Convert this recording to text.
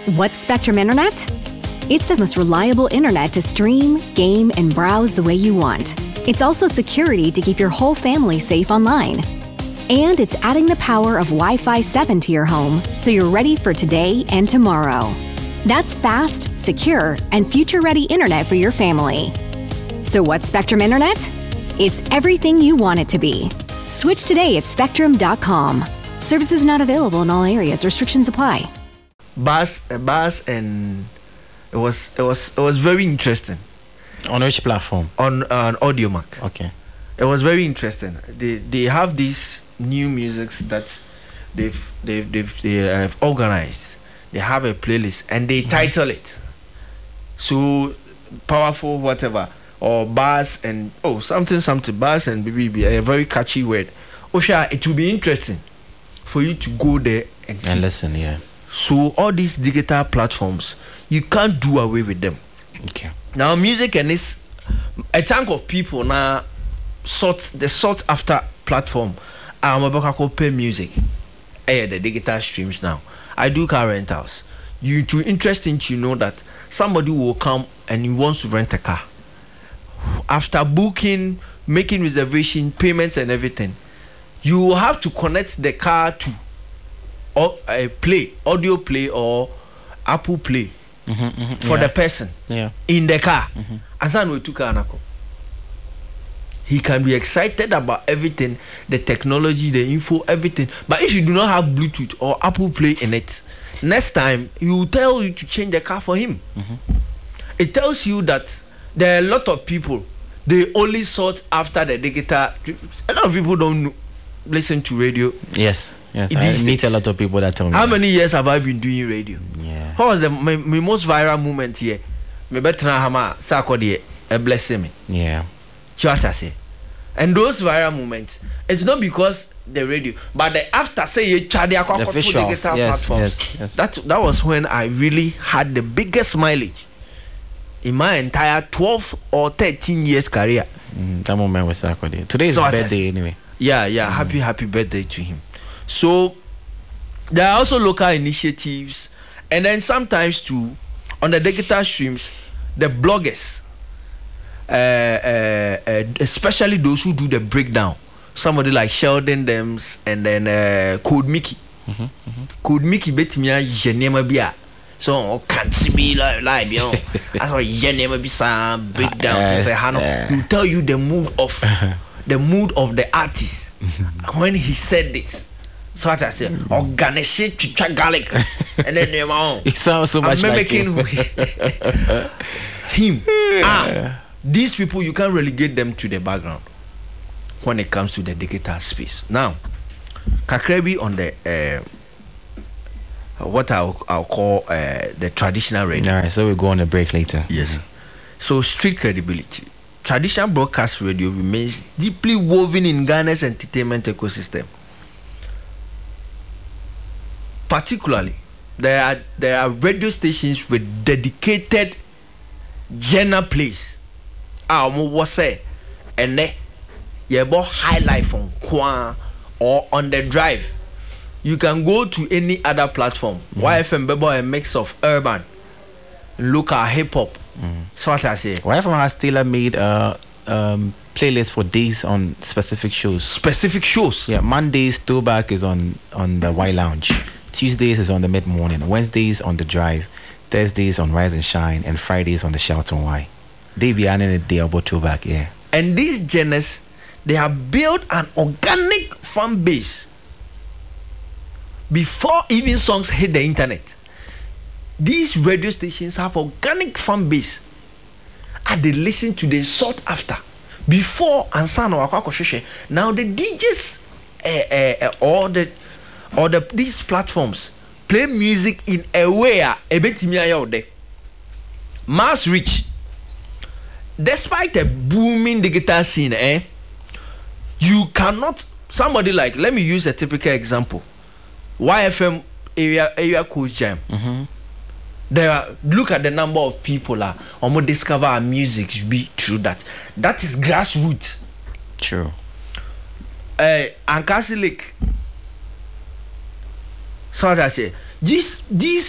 What's Spectrum Internet? It's the most reliable internet to stream, game, and browse the way you want. It's also security to keep your whole family safe online. And it's adding the power of Wi-Fi 7 to your home so you're ready for today and tomorrow. That's fast, secure, and future-ready internet for your family. So what's Spectrum Internet? It's everything you want it to be. Switch today at spectrum.com. Services not available in all areas. Restrictions apply. Bass, and it was very interesting. On which platform? On Audiomack. Okay. It was very interesting. They have these new musics that they've organized. They have a playlist and they title it so powerful, whatever, or bass and something bass and BBB, a very catchy word. Osha, it will be interesting for you to go there and see. And listen, yeah. So all these digital platforms, you can't do away with them. Okay. Now music and this, a chunk of people now the sought after platform. I'm about to pay music. The digital streams now. I do car rentals. You too interesting to know that somebody will come and he wants to rent a car. After booking, making reservation, payments and everything, you will have to connect the car to audio play or Apple Play for the person in the car. As I know to Kanako. He can be excited about everything, the technology, the info, everything. But if you do not have Bluetooth or Apple Play in it, next time he will tell you to change the car for him. It tells you that there are a lot of people, they only sought after the digital. A lot of people don't listen to radio. Yes. I meet a lot of people that tell me. How many years have I been doing radio? Yeah. What was my most viral moment here? Me better hama sakodi a blessing me. Yeah. Chata say. And those viral moments, it's not because the radio, but the after say you charge the visuals, platforms. Yes. That was when I really had the biggest mileage in my entire 12 or 13 years career. That moment was Saturday. Today is his birthday anyway. Yeah. Happy birthday to him. So there are also local initiatives, and then sometimes too on the digital streams, the bloggers. Especially those who do the breakdown, somebody like Sheldon Dems and then Code Mickey. Code Mickey bet me a genema bia. So can't be live, you know. That's why genema be some breakdown to say Hano. He tell you the mood of the artist when he said this. So I say, organic shit to try garlic, and then it sounds so much like him. These people, you can't relegate them to the background when it comes to the digital space. Now, Kakrebi on the what I'll call the traditional radio. All right, so we'll go on a break later. Yes. So street credibility. Traditional broadcast radio remains deeply woven in Ghana's entertainment ecosystem. Particularly, there are radio stations with dedicated genre plays. Was say and you bought high life on Kwan or on the drive. You can go to any other platform. YFM Bebo a mix of urban, local hip hop. So what I say. YFM has tailor-made playlist for days on specific shows. Yeah, Mondays throwback is on the Y Lounge. Tuesdays is on the mid morning. Wednesdays on the drive. Thursdays on Rise and Shine, and Fridays on the Shout on Y. They be in a day about throwback, yeah. And these genres, they have built an organic fan base before even songs hit the internet. These radio stations have organic fan base, and they listen to the sought after before Ansano Akwakosheshe. Now the DJs or these platforms play music in a way mass reach. Despite a booming digital scene, you cannot. Somebody like, let me use a typical example. YFM area Coach Jam. Look at the number of people almost discover our music be through that. That is grassroots. True. Ankasi Lake. So as I say, these